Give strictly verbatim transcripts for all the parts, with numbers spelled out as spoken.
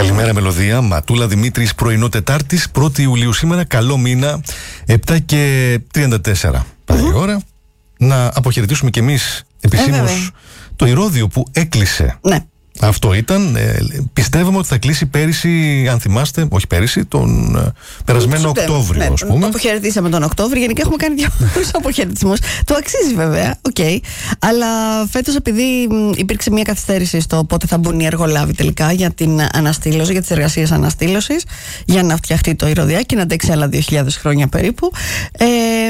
Καλημέρα Μελωδία, Ματούλα Δημήτρης, πρωινό Τετάρτης, πρώτη Ιουλίου σήμερα, καλό μήνα, επτά και τριάντα τέσσερα πάει η ώρα. Να αποχαιρετήσουμε κι εμείς επισήμως ε, το Ηρώδειο που έκλεισε. Ναι. Αυτό ήταν. Ε, πιστεύαμε ότι θα κλείσει πέρυσι, αν θυμάστε, όχι πέρυσι, τον ε, περασμένο Οκτώβριο, ναι, ας πούμε. Αποχαιρετήσαμε τον Οκτώβριο. Γενικά έχουμε κάνει διάφορους αποχαιρετισμούς. Το αξίζει βέβαια, οκ. Okay. Αλλά φέτος, επειδή υπήρξε μια καθυστέρηση στο πότε θα μπουν οι εργολάβοι τελικά για την αναστήλωση, για τις εργασίες αναστήλωσης, για να φτιαχτεί το Ηρωδιάκι, να αντέξει άλλα δύο χιλιάδες χρόνια περίπου. Ε,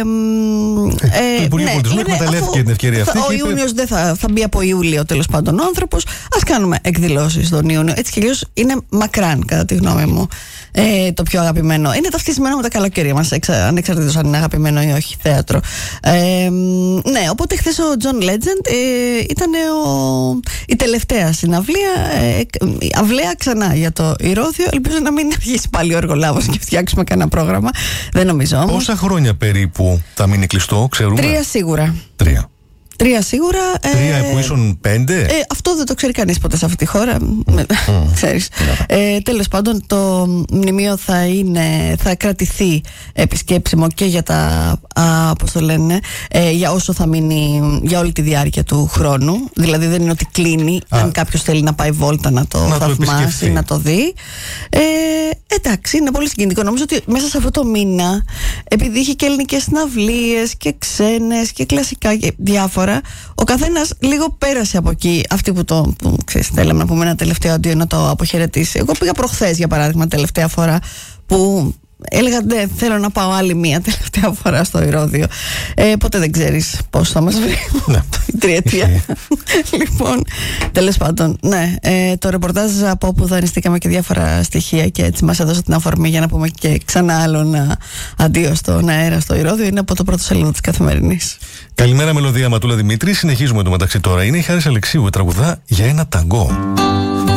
ε, το Υπουργείο ναι, Πολιτισμού εκμεταλλεύτηκε την ευκαιρία αυτή. Ο Ιούνιος δεν θα, θα μπει από Ιούλιο τέλος πάντων ο άνθρωπος. Ας κάνουμε εκδηλώσεις τον Ιούνιο. Έτσι κι αλλιώς είναι μακράν, κατά τη γνώμη μου, ε, το πιο αγαπημένο. Είναι ταυτισμένο με τα καλοκαίρια μας, εξα, ανεξαρτήτως αν είναι αγαπημένο ή όχι θέατρο. Ε, ναι, οπότε χθες ο John Legend ε, ήταν ο, η τελευταία συναυλία, ε, αυλαία ξανά για το Ηρώδειο. Ελπίζω να μην αρχίσει πάλι ο εργολάβος και φτιάξουμε κανένα πρόγραμμα. Δεν νομίζω όμως. Πόσα χρόνια περίπου θα μείνει κλειστό, ξέρουμε? Τρία σίγουρα. Τρία. Τρία σίγουρα. Τρία ε, που ήσουν πέντε. Ε, αυτό δεν το ξέρει κανείς ποτέ σε αυτή τη χώρα. Mm. Ξέρεις. Yeah. Ε, τέλος πάντων, το μνημείο θα, είναι, θα κρατηθεί επισκέψιμο και για τα. Α, πώς το λένε, ε, για όσο θα μείνει, για όλη τη διάρκεια του χρόνου. Δηλαδή δεν είναι ότι κλείνει. Α. Αν κάποιος θέλει να πάει βόλτα να το να θαυμάσει, το να το δει. Ε, εντάξει, είναι πολύ συγκινητικό. Νομίζω ότι μέσα σε αυτό το μήνα, επειδή είχε και ελληνικές συναυλίες και ξένες και κλασικά και διάφορα. Ο καθένας λίγο πέρασε από εκεί. Αυτοί που το που, ξέρεις, θέλαμε να πούμε ένα τελευταίο αντίο να το αποχαιρετήσει. Εγώ πήγα προχθές για παράδειγμα τελευταία φορά που έλεγα ναι, θέλω να πάω άλλη μία τελευταία φορά στο Ηρώδειο. Ε, ποτέ δεν ξέρεις πώς θα μας βρει η τριετία. Λοιπόν, τέλος πάντων, ναι, ε, το ρεπορτάζ από όπου δανειστήκαμε και διάφορα στοιχεία και έτσι μας έδωσε την αφορμή για να πούμε και ξανά άλλο ένα αντίο στον αέρα στο Ηρώδειο, είναι από το πρώτο σελίδο της Καθημερινής. Καλημέρα Μελωδία, Ματούλα Δημήτρη. Συνεχίζουμε το μεταξύ τώρα. Είναι η Χάρης Αλεξίου, τραγουδά για ένα ταγκό.